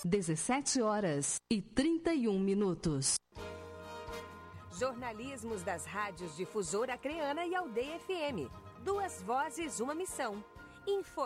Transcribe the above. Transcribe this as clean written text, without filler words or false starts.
17h31. Jornalismos das rádios Difusora Acreana e Aldeia FM. 2 vozes, uma missão.